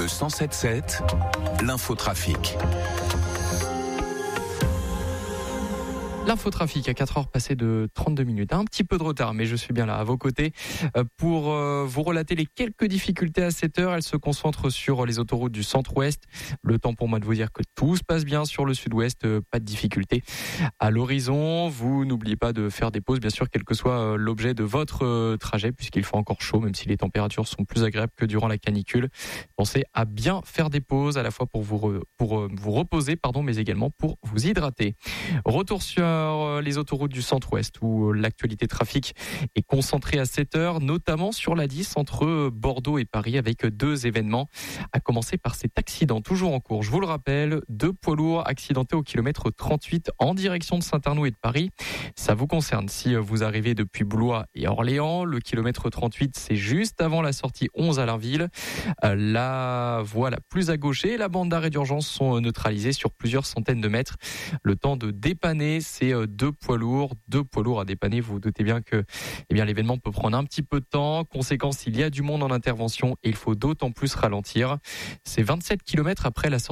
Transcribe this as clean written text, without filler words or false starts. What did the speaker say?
107.7, l'infotrafic. L'infotrafic à 4h passées de 32 minutes. Un petit peu de retard, mais je suis bien là à vos côtés pour vous relater les quelques difficultés à cette heure. Elles se concentrent sur les autoroutes du centre-ouest. Le temps pour moi de vous dire que tout se passe bien sur le sud-ouest. Pas de difficultés à l'horizon. Vous n'oubliez pas de faire des pauses, bien sûr, quel que soit l'objet de votre trajet, puisqu'il fait encore chaud, même si les températures sont plus agréables que durant la canicule. Pensez à bien faire des pauses, à la fois pour vous reposer, mais également pour vous hydrater. Retour sur les autoroutes du centre-ouest où l'actualité trafic est concentrée à 7 heures, notamment sur la 10 entre Bordeaux et Paris avec deux événements. À commencer par cet accident toujours en cours. Je vous le rappelle, 2 poids lourds accidentés au kilomètre 38 en direction de Saint-Arnoux et de Paris. Ça vous concerne si vous arrivez depuis Blois et Orléans. Le kilomètre 38, c'est juste avant la sortie 11 à Lainville. La voie la plus à gauche et la bande d'arrêt d'urgence sont neutralisées sur plusieurs centaines de mètres. Le temps de dépanner, c'est 2 poids lourds à dépanner. Vous vous doutez bien que l'événement peut prendre un petit peu de temps. Conséquence, il y a du monde en intervention et il faut d'autant plus ralentir. C'est 27 km après la sortie